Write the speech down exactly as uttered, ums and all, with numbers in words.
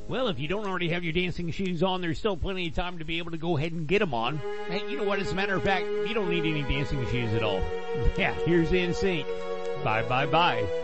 Well, if you don't already have your dancing shoes on, there's still plenty of time to be able to go ahead and get them on. Hey, you know what? As a matter of fact, you don't need any dancing shoes at all. Yeah, here's N Sync. Bye, bye, bye.